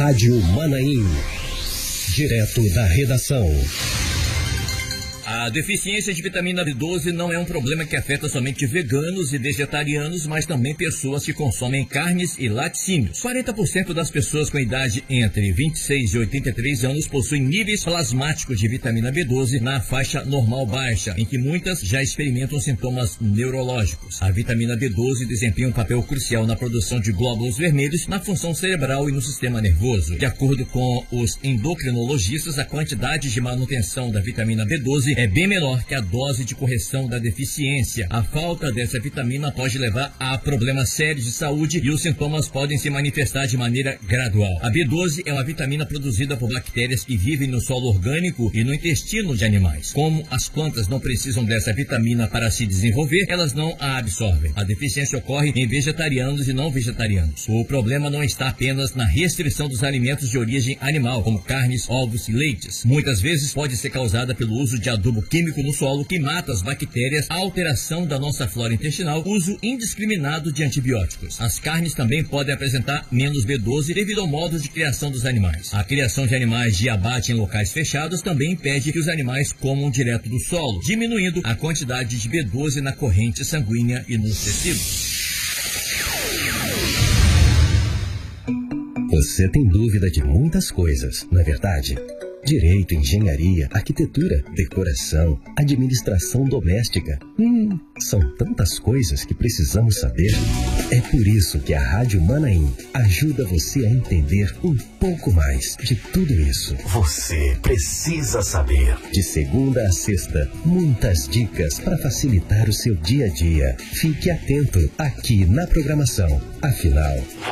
Rádio Manaim. Direto da redação. A deficiência de vitamina B12 não é um problema que afeta somente veganos e vegetarianos, mas também pessoas que consomem carnes e laticínios. 40% das pessoas com idade entre 26 e 83 anos possuem níveis plasmáticos de vitamina B12 na faixa normal baixa, em que muitas já experimentam sintomas neurológicos. A vitamina B12 desempenha um papel crucial na produção de glóbulos vermelhos, na função cerebral e no sistema nervoso. De acordo com os endocrinologistas, a quantidade de manutenção da vitamina B12 é bem menor que a dose de correção da deficiência. A falta dessa vitamina pode levar a problemas sérios de saúde e os sintomas podem se manifestar de maneira gradual. A B12 é uma vitamina produzida por bactérias que vivem no solo orgânico e no intestino de animais. Como as plantas não precisam dessa vitamina para se desenvolver, elas não a absorvem. A deficiência ocorre em vegetarianos e não vegetarianos. O problema não está apenas na restrição dos alimentos de origem animal, como carnes, ovos e leites. Muitas vezes pode ser causada pelo uso de adubo químico no solo que mata as bactérias, a alteração da nossa flora intestinal, uso indiscriminado de antibióticos. As carnes também podem apresentar menos B12 devido ao modo de criação dos animais. A criação de animais de abate em locais fechados também impede que os animais comam direto do solo, diminuindo a quantidade de B12 na corrente sanguínea e nos tecidos. Você tem dúvida de muitas coisas, não é verdade? Direito, engenharia, arquitetura, decoração, administração doméstica. São tantas coisas que precisamos saber. É por isso que a Rádio Manaim ajuda você a entender um pouco mais de tudo isso. Você precisa saber. De segunda a sexta, muitas dicas para facilitar o seu dia a dia. Fique atento aqui na programação. Afinal,